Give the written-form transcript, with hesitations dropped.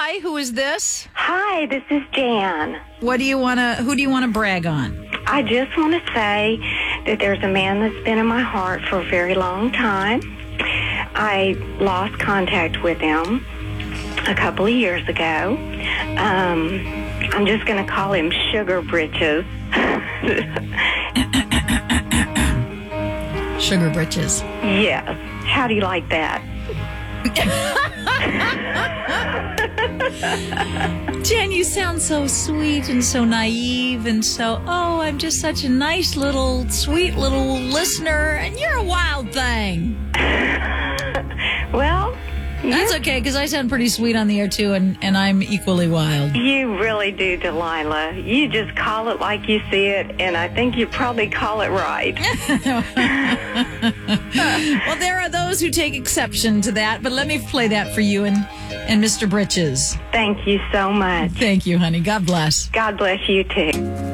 Hi, who is this? Hi, this is Jan. Who do you want to brag on? I just want to say that there's a man that's been in my heart for a very long time. I lost contact with him a couple of years ago. I'm just going to call him Sugar Britches. Sugar Britches. Yes. How do you like that? Jen, you sound so sweet and so naive and so, I'm just such a nice sweet little listener, and you're a wild thing. Well, that's okay, because I sound pretty sweet on the air, too, and I'm equally wild. You really do, Delilah. You just call it like you see it, and I think you probably call it right. Well, there are those who take exception to that, but let me play that for you and Mr. Britches. Thank you so much. Thank you, honey. God bless. God bless you, too.